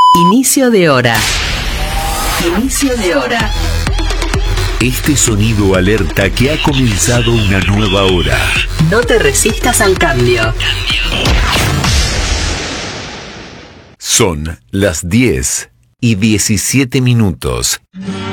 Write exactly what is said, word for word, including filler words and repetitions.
Inicio de hora. Inicio de hora. Este sonido alerta que ha comenzado una nueva hora. No te resistas al cambio. Son las diez y diecisiete minutos.